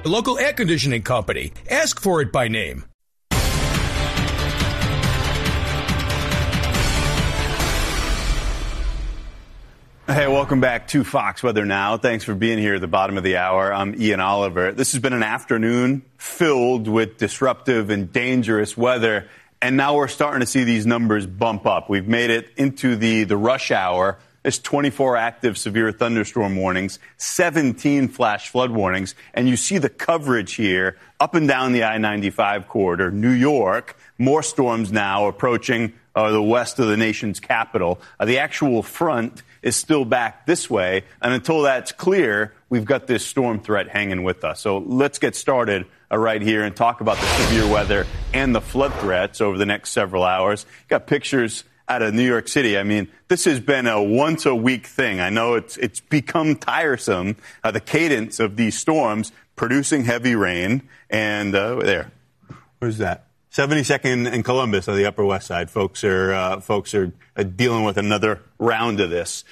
The local air conditioning company. Ask for it by name. Hey, welcome back to Fox Weather Now. Thanks for being here at the bottom of the hour. I'm Ian Oliver. This has been an afternoon filled with disruptive and dangerous weather, and now we're starting to see these numbers bump up. We've made it into the rush hour. There's 24 active severe thunderstorm warnings, 17 flash flood warnings, and you see the coverage here up and down the I-95 corridor. New York, more storms now approaching the west of the nation's capital. The actual front is still back this way, and until that's clear, we've got this storm threat hanging with us. So let's get started right here and talk about the severe weather and the flood threats over the next several hours. Got pictures out of New York City. I mean, this has been a once-a-week thing. I know it's become tiresome, the cadence of these storms producing heavy rain. And where's that? 72nd and Columbus on the Upper West Side. Folks are dealing with another round of this.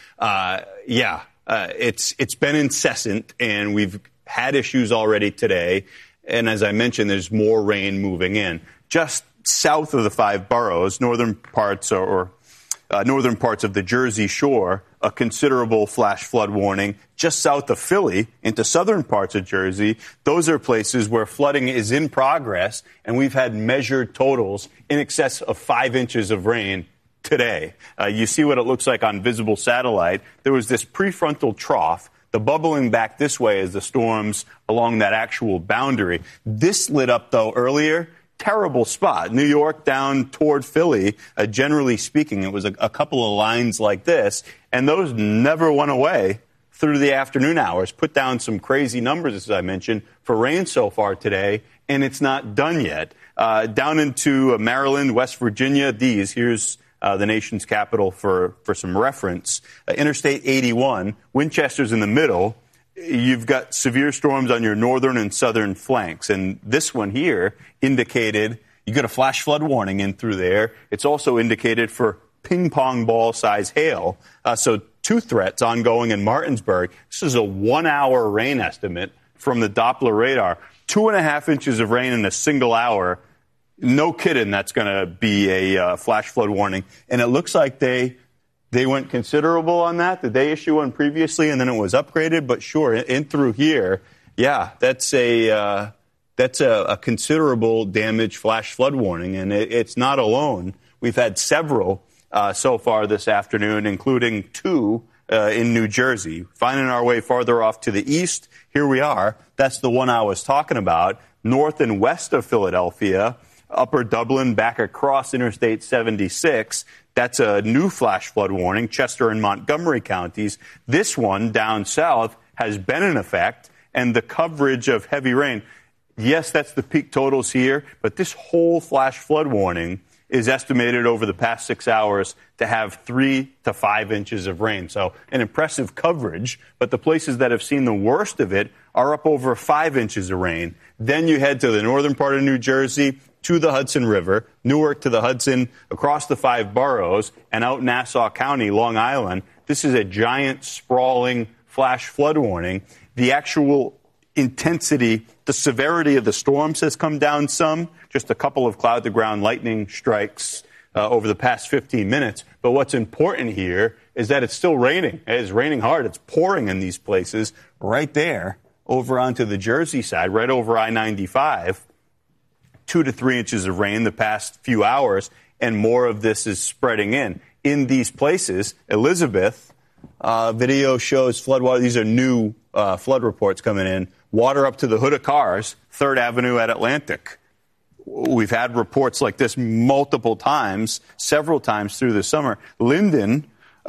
It's been incessant, and we've had issues already today. And as I mentioned, there's more rain moving in. Just south of the five boroughs, northern parts of the Jersey Shore, a considerable flash flood warning. Just south of Philly into southern parts of Jersey, those are places where flooding is in progress, and we've had measured totals in excess of 5 inches of rain today. You see what it looks like on visible satellite. There was this prefrontal trough. The bubbling back this way is the storms along that actual boundary. This lit up, though, earlier. Terrible spot. New York down toward Philly, generally speaking, it was a couple of lines like this, and those never went away through the afternoon hours. Put down some crazy numbers, as I mentioned, for rain so far today, and it's not done yet. Down into Maryland, West Virginia, here's the nation's capital for some reference. Interstate 81, Winchester's in the middle. You've got severe storms on your northern and southern flanks. And this one here indicated you got a flash flood warning in through there. It's also indicated for ping pong ball size hail. So 2 threats ongoing in Martinsburg. This is a 1-hour rain estimate from the Doppler radar. 2.5 inches of rain in a single hour. No kidding, that's going to be a flash flood warning. And it looks like they went considerable on that. Did they issue one previously and then it was upgraded? But sure, in through here, yeah, that's a considerable damage flash flood warning, and it's not alone. We've had several so far this afternoon, including 2 in New Jersey. Finding our way farther off to the east, here we are. That's the one I was talking about. North and west of Philadelphia, Upper Dublin, back across Interstate 76. That's a new flash flood warning, Chester and Montgomery counties. This one down south has been in effect, and the coverage of heavy rain, yes, that's the peak totals here, but this whole flash flood warning is estimated over the past 6 hours to have 3 to 5 inches of rain. So an impressive coverage, but the places that have seen the worst of it are up over 5 inches of rain. Then you head to the northern part of New Jersey, to the Hudson River, Newark to the Hudson, across the 5 boroughs, and out Nassau County, Long Island. This is a giant, sprawling flash flood warning. The actual intensity, the severity of the storms has come down some. Just a couple of cloud-to-ground lightning strikes over the past 15 minutes. But what's important here is that it's still raining. It is raining hard. It's pouring in these places right there over onto the Jersey side, right over I-95. 2 to 3 inches of rain the past few hours, and more of this is spreading in these places. Elizabeth, video shows floodwater. These are new flood reports coming in. Water up to the hood of cars, 3rd Avenue at Atlantic. We've had reports like this multiple times, several times through the summer. Linden,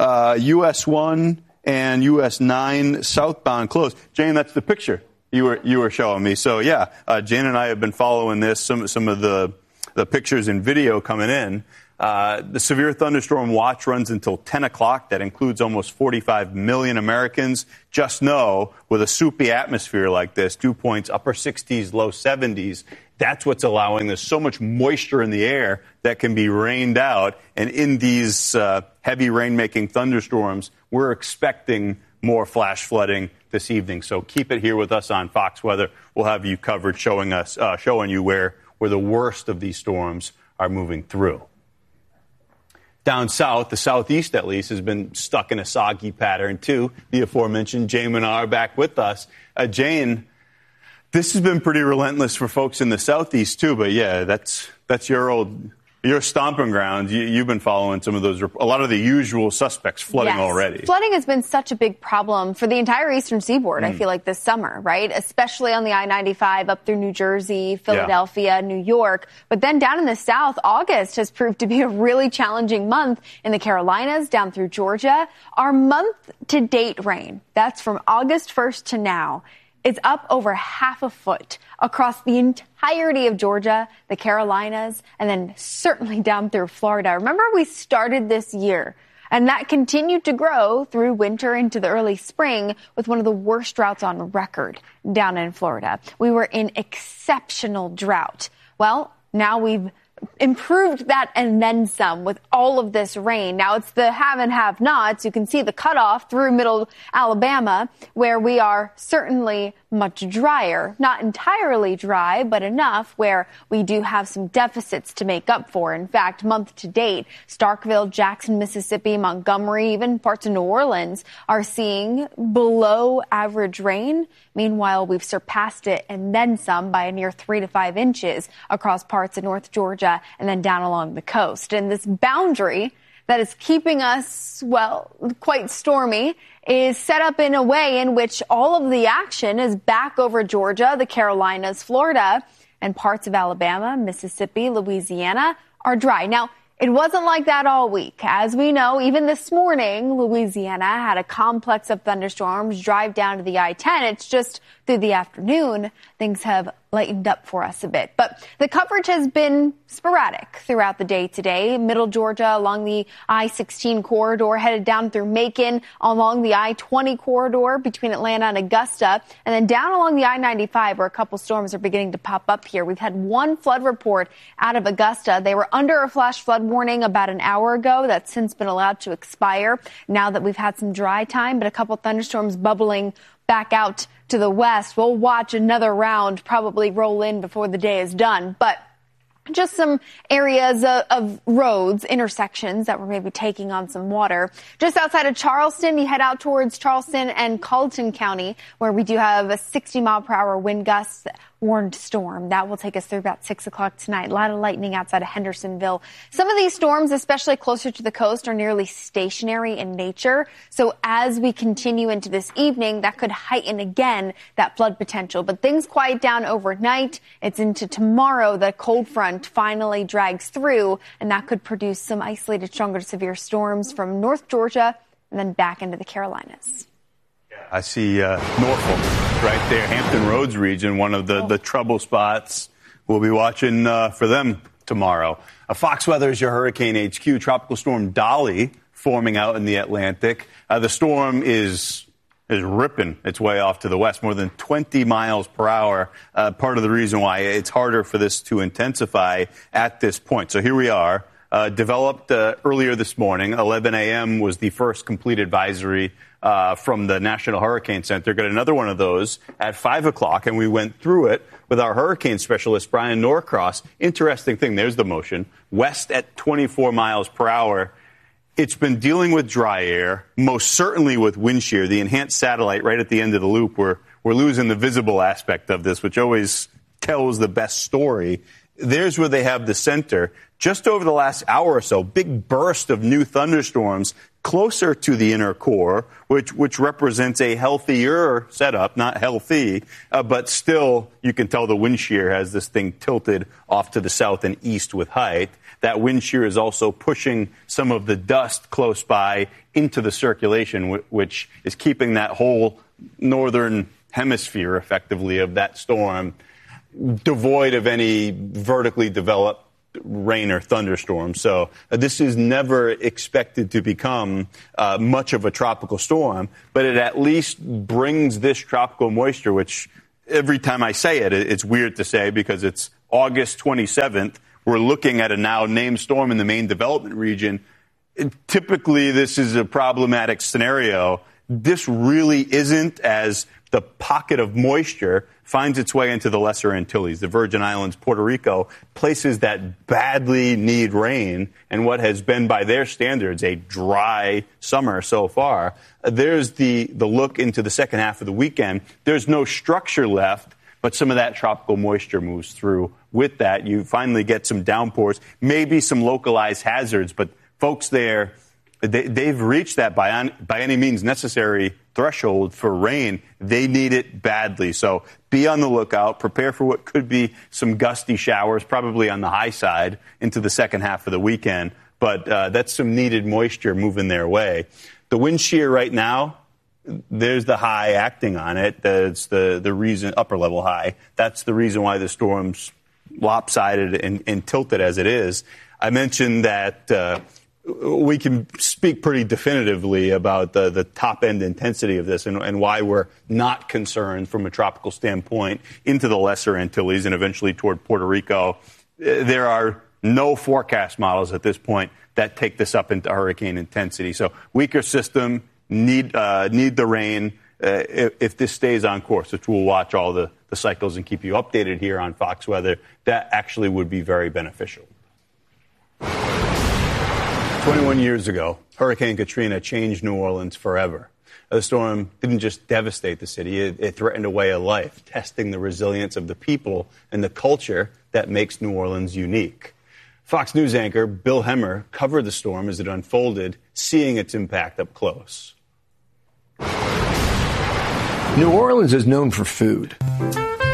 US 1 and US 9 southbound closed. Jane, that's the picture you were showing me. So, yeah, Jane and I have been following this, some of the pictures and video coming in. The severe thunderstorm watch runs until 10 o'clock. That includes almost 45 million Americans. Just know, with a soupy atmosphere like this, dew points upper 60s, low 70s, that's what's allowing there's so much moisture in the air that can be rained out. And in these heavy rain-making thunderstorms, we're expecting more flash flooding this evening. So keep it here with us on Fox Weather. We'll have you covered, showing you where the worst of these storms are moving through. Down south, the southeast at least, has been stuck in a soggy pattern too. The aforementioned Jane Menard back with us. Jane, this has been pretty relentless for folks in the southeast too. But yeah, that's your stomping ground. You've been following some of those, a lot of the usual suspects flooding already. Flooding has been such a big problem for the entire eastern seaboard, I feel like, this summer, right? Especially on the I-95 up through New Jersey, Philadelphia, New York. But then down in the south, August has proved to be a really challenging month in the Carolinas, down through Georgia. Our month-to-date rain, that's from August 1st to now, is up over half a foot across the entirety of Georgia, the Carolinas, and then certainly down through Florida. Remember, we started this year, and that continued to grow through winter into the early spring with one of the worst droughts on record down in Florida. We were in exceptional drought. Well, now we've improved that and then some with all of this rain. Now it's the have and have nots. You can see the cutoff through middle Alabama, where we are certainly much drier. Not entirely dry, but enough where we do have some deficits to make up for. In fact, month to date, Starkville, Jackson, Mississippi, Montgomery, even parts of New Orleans are seeing below average rain. Meanwhile, we've surpassed it and then some by a near 3 to 5 inches across parts of North Georgia and then down along the coast. And this boundary that is keeping us, well, quite stormy is set up in a way in which all of the action is back over Georgia, the Carolinas, Florida, and parts of Alabama, Mississippi, Louisiana are dry. Now, it wasn't like that all week. As we know, even this morning, Louisiana had a complex of thunderstorms drive down to the I-10. It's just through the afternoon, things have lightened up for us a bit. But the coverage has been sporadic throughout the day today. Middle Georgia along the I-16 corridor, headed down through Macon, along the I-20 corridor between Atlanta and Augusta, and then down along the I-95 where a couple storms are beginning to pop up here. We've had one flood report out of Augusta. They were under a flash flood warning about an hour ago. That's since been allowed to expire now that we've had some dry time, but a couple thunderstorms bubbling back out to the west. We'll watch another round probably roll in before the day is done. But just some areas of roads, intersections that we're maybe taking on some water. Just outside of Charleston, you head out towards Charleston and Colleton County, where we do have a 60-mile-per-hour wind gusts warned storm. That will take us through about 6 o'clock tonight. A lot of lightning outside of Hendersonville. Some of these storms, especially closer to the coast, are nearly stationary in nature. So as we continue into this evening, that could heighten again that flood potential. But things quiet down overnight. It's into tomorrow that cold front finally drags through, and that could produce some isolated stronger to severe storms from North Georgia and then back into the Carolinas. I see Norfolk right there, Hampton Roads region, one of the trouble spots. We'll be watching for them tomorrow. Fox Weather is your Hurricane HQ. Tropical Storm Dolly forming out in the Atlantic. The storm is ripping its way off to the west, more than 20 miles per hour. Part of the reason why it's harder for this to intensify at this point. So here we are. Developed earlier this morning, 11 a.m. was the first complete advisory from the National Hurricane Center. Got another one of those at 5 o'clock, and we went through it with our hurricane specialist, Brian Norcross. Interesting thing, there's the motion. West at 24 miles per hour. It's been dealing with dry air, most certainly with wind shear. The enhanced satellite right at the end of the loop, we're losing the visible aspect of this, which always tells the best story. There's where they have the center. Just over the last hour or so, big burst of new thunderstorms closer to the inner core, which represents a healthier setup, not healthy, but still you can tell the wind shear has this thing tilted off to the south and east with height. That wind shear is also pushing some of the dust close by into the circulation, which is keeping that whole northern hemisphere, effectively, of that storm devoid of any vertically developed rain or thunderstorm. So this is never expected to become much of a tropical storm, but it at least brings this tropical moisture, which every time I say it, it's weird to say because it's August 27th. We're looking at a now named storm in the main development region. Typically, this is a problematic scenario. this really isn't as the pocket of moisture finds its way into the Lesser Antilles, the Virgin Islands, Puerto Rico, places that badly need rain, and what has been, by their standards, a dry summer so far. There's the look into the second half of the weekend. There's no structure left, but some of that tropical moisture moves through. With that, you finally get some downpours, maybe some localized hazards, but folks there, they've reached that by any means necessary threshold for rain. They need it badly. So be on the lookout. Prepare for what could be some gusty showers, probably on the high side, into the second half of the weekend. But that's some needed moisture moving their way. The wind shear right now, there's the high acting on it. That's the reason, upper level high. That's the reason why the storm's lopsided and tilted as it is. I mentioned that we can speak pretty definitively about the top-end intensity of this and why we're not concerned from a tropical standpoint into the Lesser Antilles and eventually toward Puerto Rico. There are no forecast models at this point that take this up into hurricane intensity. So weaker system, need the rain. If this stays on course, which we'll watch all the cycles and keep you updated here on Fox Weather, that actually would be very beneficial. 21 years ago, Hurricane Katrina changed New Orleans forever. The storm didn't just devastate the city, it threatened a way of life, testing the resilience of the people and the culture that makes New Orleans unique. Fox News anchor Bill Hemmer covered the storm as it unfolded, seeing its impact up close. New Orleans is known for food.